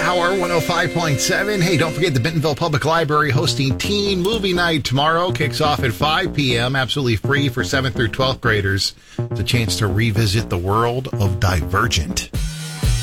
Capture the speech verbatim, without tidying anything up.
Power one oh five point seven. Hey, don't forget the Bentonville Public Library hosting Teen Movie Night tomorrow. Kicks off at five p.m. Absolutely free for seventh through twelfth graders. It's a chance to revisit the world of Divergent.